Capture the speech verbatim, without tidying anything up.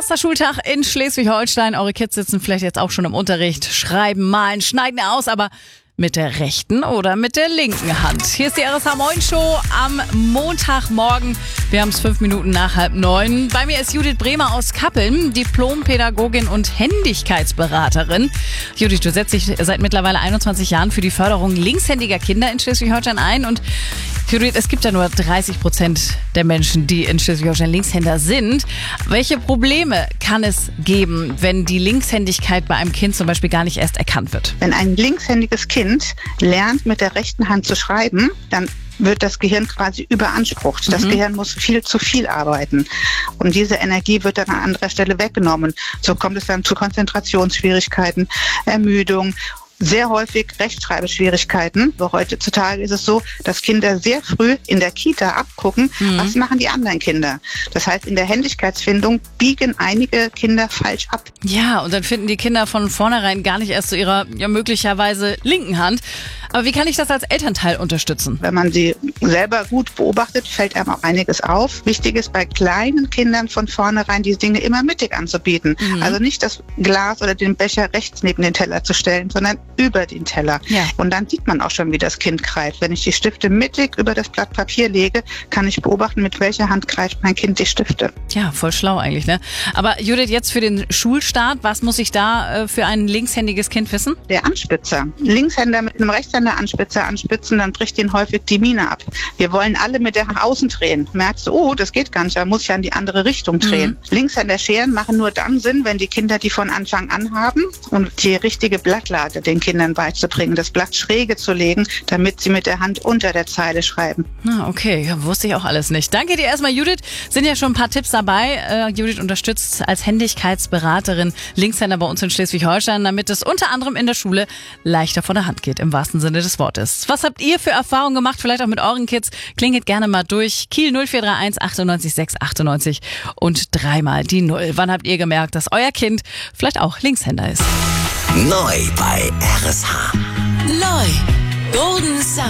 Erster Schultag in Schleswig-Holstein. Eure Kids sitzen vielleicht jetzt auch schon im Unterricht, schreiben, malen, schneiden aus, aber mit der rechten oder mit der linken Hand? Hier ist die R S H Moin Show am Montagmorgen. Wir haben es fünf Minuten nach halb neun. Bei mir ist Judith Bremer aus Kappeln, Diplompädagogin und Händigkeitsberaterin. Judith, du setzt dich seit mittlerweile einundzwanzig Jahren für die Förderung linkshändiger Kinder in Schleswig-Holstein ein. Und Judith, es gibt ja nur dreißig Prozent der Menschen, die in Schleswig-Holstein Linkshänder sind. Welche Probleme kann es geben, wenn die Linkshändigkeit bei einem Kind zum Beispiel gar nicht erst erkannt wird? Wenn ein linkshändiges Kind lernt, mit der rechten Hand zu schreiben, dann wird das Gehirn quasi überansprucht. Das mhm. Gehirn muss viel zu viel arbeiten. Und diese Energie wird dann an anderer Stelle weggenommen. So kommt es dann zu Konzentrationsschwierigkeiten, Ermüdung, sehr häufig Rechtschreibschwierigkeiten. So heutzutage ist es so, dass Kinder sehr früh in der Kita abgucken, mhm. was machen die anderen Kinder. Das heißt, in der Händigkeitsfindung biegen einige Kinder falsch ab. Ja, und dann finden die Kinder von vornherein gar nicht erst zu ihrer ja möglicherweise linken Hand. Aber wie kann ich das als Elternteil unterstützen? Wenn man sie selber gut beobachtet, fällt einem auch einiges auf. Wichtig ist bei kleinen Kindern von vornherein die Dinge immer mittig anzubieten. Mhm. Also nicht das Glas oder den Becher rechts neben den Teller zu stellen, sondern über den Teller. Ja. Und dann sieht man auch schon, wie das Kind greift. Wenn ich die Stifte mittig über das Blatt Papier lege, kann ich beobachten, mit welcher Hand greift mein Kind die Stifte. Ja, voll schlau eigentlich, ne? Aber Judith, jetzt für den Schulstart, was muss ich da äh, für ein linkshändiges Kind wissen? Der Anspitzer. Linkshänder mit einem Rechtshänder Anspitzer anspitzen, dann bricht ihnen häufig die Miene ab. Wir wollen alle mit der nach außen drehen. Merkst du, oh, das geht gar nicht, da muss ich an die andere Richtung drehen. Mhm. Linkshänder scheren machen nur dann Sinn, wenn die Kinder die von Anfang an haben und die richtige Blattlage den Kindern beizubringen, das Blatt schräge zu legen, damit sie mit der Hand unter der Zeile schreiben. Ah, okay, ja, wusste ich auch alles nicht. Danke dir erstmal, Judith. Sind ja schon ein paar Tipps dabei. Äh, Judith unterstützt als Händigkeitsberaterin Linkshänder bei uns in Schleswig-Holstein, damit es unter anderem in der Schule leichter von der Hand geht, im wahrsten Sinne des Wortes. Was habt ihr für Erfahrungen gemacht, vielleicht auch mit euren Kids? Klingelt gerne mal durch. Kiel null vier drei eins achtundneunzig sechs achtundneunzig und dreimal die Null. Wann habt ihr gemerkt, dass euer Kind vielleicht auch Linkshänder ist? Neu bei R S H. Neu. Golden Summer.